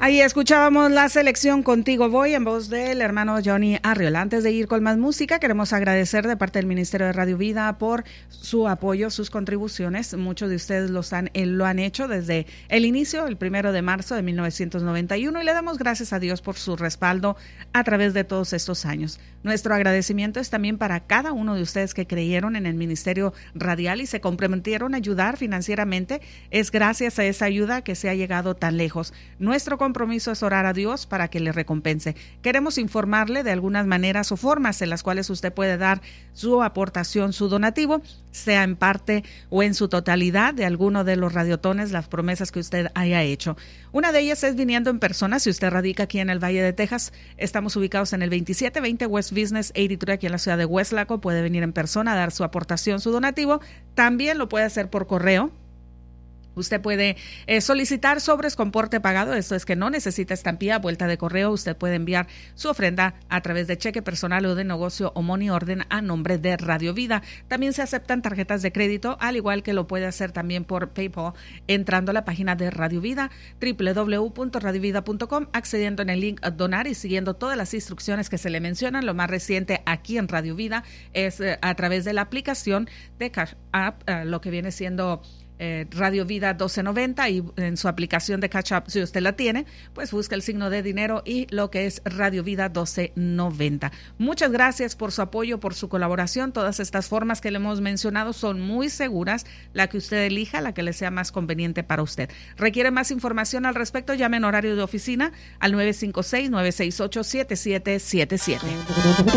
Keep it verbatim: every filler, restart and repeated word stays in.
Ahí escuchábamos la selección Contigo Voy en voz del hermano Johnny Arriola. Antes de ir con más música, queremos agradecer de parte del Ministerio de Radio Vida por su apoyo, sus contribuciones. Muchos de ustedes los han, eh, lo han hecho desde el inicio, el primero de marzo de mil novecientos noventa y uno, y le damos gracias a Dios por su respaldo a través de todos estos años. Nuestro agradecimiento es también para cada uno de ustedes que creyeron en el Ministerio Radial y se comprometieron a ayudar financieramente. Es gracias a esa ayuda que se ha llegado tan lejos. Nuestro compromiso es orar a Dios para que le recompense. Queremos informarle de algunas maneras o formas en las cuales usted puede dar su aportación, su donativo, sea en parte o en su totalidad de alguno de los radiotones, las promesas que usted haya hecho. Una de ellas es viniendo en persona. Si usted radica aquí en el Valle de Texas, estamos ubicados en el veintisiete veinte West Business ochenta y tres aquí en la ciudad de Westlaco. Puede venir en persona a dar su aportación, su donativo. También lo puede hacer por correo. Usted puede eh, solicitar sobres con porte pagado, esto es que no necesita estampilla, vuelta de correo. Usted puede enviar su ofrenda a través de cheque personal o de negocio o money orden a nombre de Radio Vida. También se aceptan tarjetas de crédito, al igual que lo puede hacer también por PayPal, entrando a la página de Radio Vida, doble u doble u doble u punto radio vida punto com, accediendo en el link a donar y siguiendo todas las instrucciones que se le mencionan. Lo más reciente aquí en Radio Vida es eh, a través de la aplicación de Cash App, eh, lo que viene siendo Eh, Radio Vida doce noventa, y en su aplicación de Catch Up, si usted la tiene, pues busca el signo de dinero y lo que es Radio Vida doce noventa. Muchas gracias por su apoyo, por su colaboración. Todas estas formas que le hemos mencionado son muy seguras. La que usted elija, la que le sea más conveniente para usted. ¿Requiere más información al respecto? Llame en horario de oficina al nueve cinco seis, nueve seis ocho, siete siete siete siete.